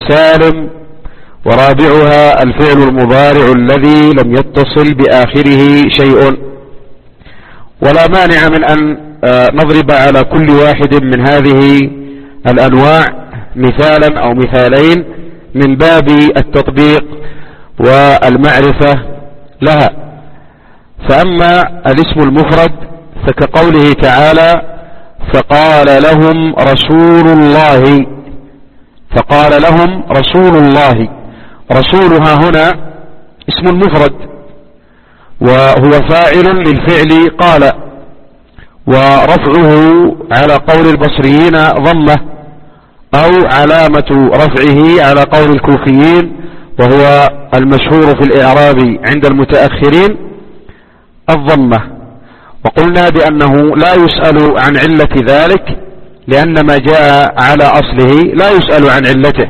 سالم، ورابعها الفعل المضارع الذي لم يتصل بآخره شيء. ولا مانع من أن نضرب على كل واحد من هذه الأنواع مثالا أو مثالين من باب التطبيق والمعرفة لها. فأما الاسم المفرد فكقوله تعالى: فقال لهم رسول الله. فقال لهم رسول الله، رسولها هنا اسم مفرد، وهو فاعل للفعل قال، ورفعه على قول البصريين ضمة، أو علامة رفعه على قول الكوفيين وهو المشهور في الإعراب عند المتأخرين الضمة. وقلنا بأنه لا يسأل عن علة ذلك، لأن ما جاء على أصله لا يسأل عن علته.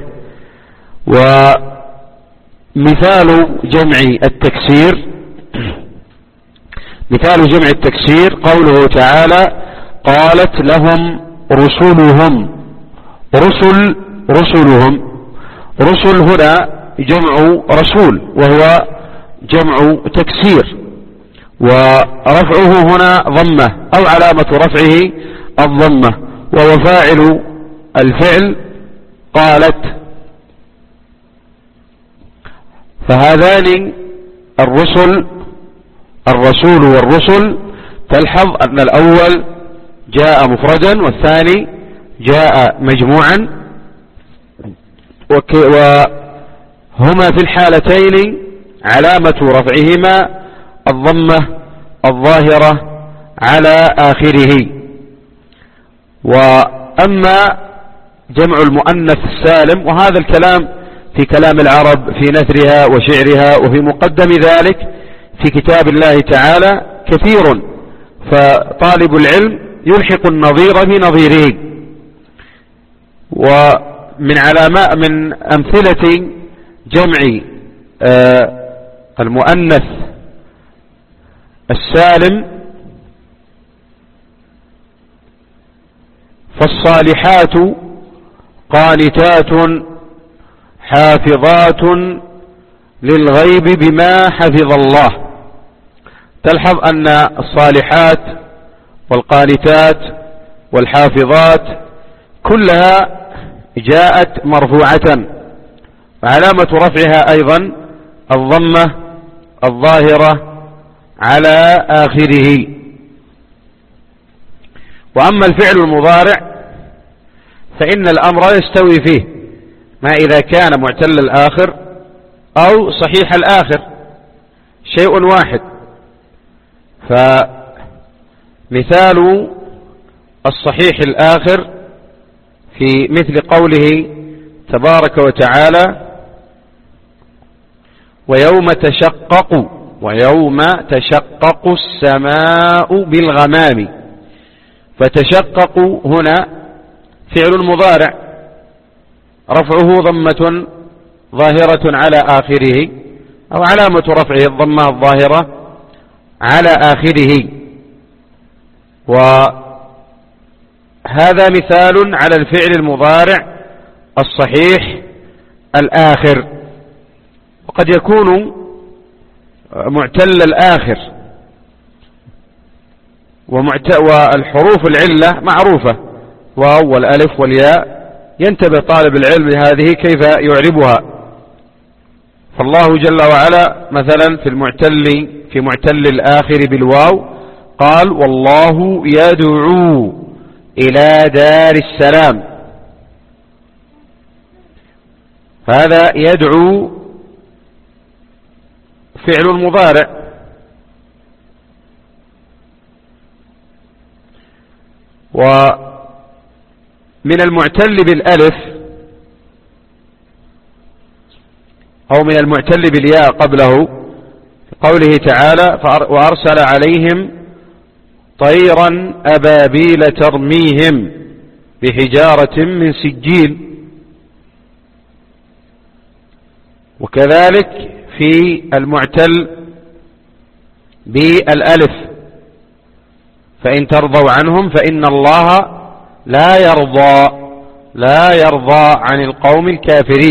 ومثال جمع التكسير، مثال جمع التكسير قوله تعالى: قالت لهم رسلهم. رسلهم، رسل هنا جمع رسول وهو جمع تكسير، ورفعه هنا ضمة أو علامة رفعه الضمة، وهو فاعل الفعل قالت. فهذان الرسول والرسل، تلحظ أن الأول جاء مفردا والثاني جاء مجموعا، وهما في الحالتين علامة رفعهما الضمة الظاهرة على آخره. وأما جمع المؤنث السالم، وهذا الكلام في كلام العرب في نثرها وشعرها، وفي مقدم ذلك في كتاب الله تعالى كثير، فطالب العلم يلحق النظير بنظيره. ومن علامات من أمثلة جمع المؤنث السالم: فالصالحات قانتات حافظات للغيب بما حفظ الله. تلحظ أن الصالحات والقانتات والحافظات كلها جاءت مرفوعة، وعلامة رفعها أيضا الضمة الظاهرة على آخره. وأما الفعل المضارع فإن الأمر يستوي فيه ما إذا كان معتل الآخر أو صحيح الآخر، شيء واحد. فمثال الصحيح الآخر في مثل قوله تبارك وتعالى: ويوم تشقق السماء بالغمام. فتشقق هنا فعل مضارع، رفعه ضمة ظاهرة على آخره، أو علامة رفعه الضمة الظاهرة على آخره. وهذا مثال على الفعل المضارع الصحيح الآخر. وقد يكون معتل الآخر، والحروف العلة معروفة، واو والألف والياء، ينتبه طالب العلم لهذه كيف يعربها. فالله جل وعلا مثلا في معتل الآخر بالواو قال: والله يدعو إلى دار السلام. هذا يدعو فعل مضارع، ومن المعتل بالألف أو من المعتل بالياء قبله قوله تعالى: وأرسل عليهم طيرا أبابيل ترميهم بحجارة من سجيل. وكذلك في المعتل بالألف: فإن ترضوا عنهم فإن الله لا يرضى عن القوم الكافرين.